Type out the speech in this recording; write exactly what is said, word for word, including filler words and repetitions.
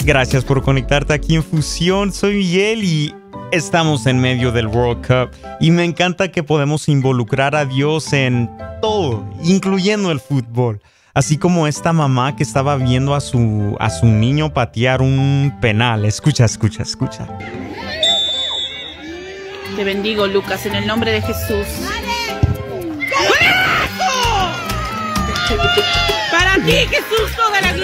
Gracias por conectarte aquí en Fusión. Soy Miguel y estamos en medio del World Cup. Y me encanta que podemos involucrar a Dios en todo, incluyendo el fútbol. Así como esta mamá que estaba viendo a su, a su niño patear un penal. Escucha, escucha, escucha. Te bendigo, Lucas, en el nombre de Jesús. Para ti, Jesús, toda la gloria.